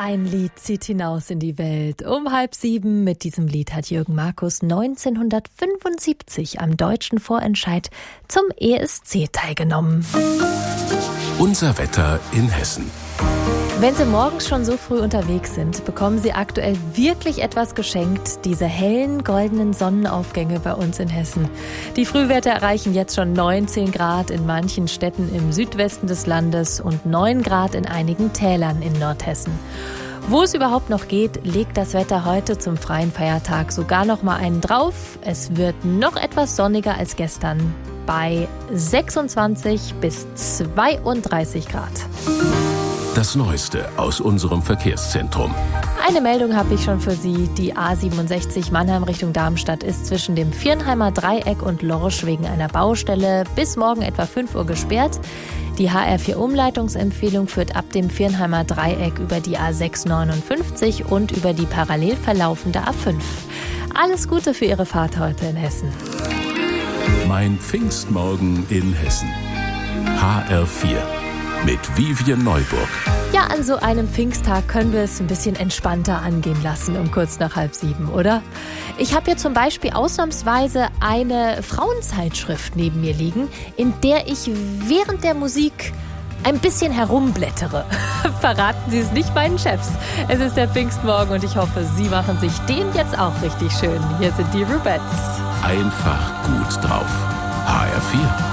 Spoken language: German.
Ein Lied zieht hinaus in die Welt. Um 6:30 mit diesem Lied hat Jürgen Markus 1975 am deutschen Vorentscheid zum ESC teilgenommen. Unser Wetter in Hessen. Wenn Sie morgens schon so früh unterwegs sind, bekommen Sie aktuell wirklich etwas geschenkt. Diese hellen, goldenen Sonnenaufgänge bei uns in Hessen. Die Frühwerte erreichen jetzt schon 19 Grad in manchen Städten im Südwesten des Landes und 9 Grad in einigen Tälern in Nordhessen. Wo es überhaupt noch geht, legt das Wetter heute zum freien Feiertag sogar noch mal einen drauf. Es wird noch etwas sonniger als gestern bei 26 bis 32 Grad. Das Neueste aus unserem Verkehrszentrum. Eine Meldung habe ich schon für Sie. Die A67 Mannheim Richtung Darmstadt ist zwischen dem Viernheimer Dreieck und Lorsch wegen einer Baustelle bis morgen etwa 5 Uhr gesperrt. Die HR4-Umleitungsempfehlung führt ab dem Viernheimer Dreieck über die A659 und über die parallel verlaufende A5. Alles Gute für Ihre Fahrt heute in Hessen. Mein Pfingstmorgen in Hessen. HR4 mit Vivian Neuburg. Ja, an so einem Pfingsttag können wir es ein bisschen entspannter angehen lassen, um kurz nach 6:30, oder? Ich habe hier zum Beispiel ausnahmsweise eine Frauenzeitschrift neben mir liegen, in der ich während der Musik ein bisschen herumblättere. Verraten Sie es nicht meinen Chefs. Es ist der Pfingstmorgen und ich hoffe, Sie machen sich den jetzt auch richtig schön. Hier sind die Rubettes. Einfach gut drauf. HR4.